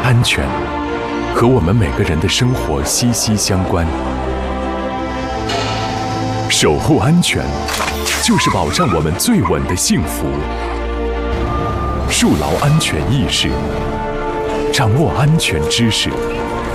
安全和我们每个人的生活息息相关。守护安全，就是保障我们最稳的幸福。树牢安全意识，掌握安全知识，